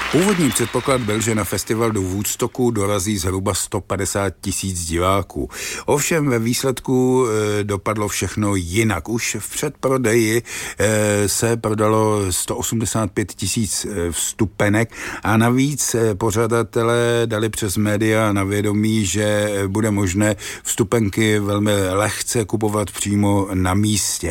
Původní předpoklad byl, že na festival do Woodstocku dorazí zhruba 150 000 diváků. Ovšem ve výsledku dopadlo všechno jinak. Už v předprodeji se prodalo 185 000 vstupenek a navíc pořadatelé dali přes média na vědomí, že bude možné vstupenky velmi lehce kupovat přímo na místě.